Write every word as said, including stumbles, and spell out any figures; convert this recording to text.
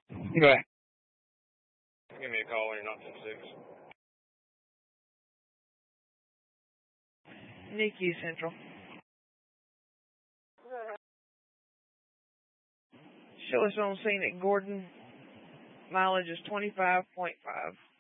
Go ahead. Give me a call when you're not till six. N I C U Central. Show us on scene at Gordon. Mileage is twenty-five point five.